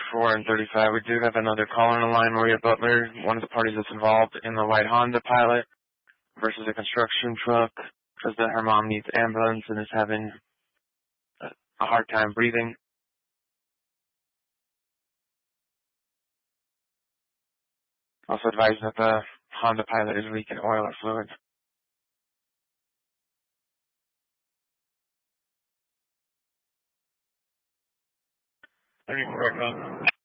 4 and 35. We do have another call on the line, Maria Butler, one of the parties that's involved in the white Honda Pilot versus a construction truck, says that her mom needs ambulance and is having a hard time breathing. Also advised that the Honda Pilot is leaking oil or fluid. 34, come.